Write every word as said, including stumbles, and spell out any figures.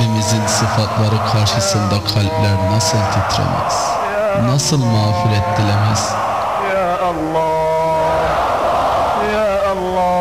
Rabbimizin sıfatları karşısında kalpler nasıl titremez, nasıl mağfiret dilemez? Ya Allah, Ya Allah.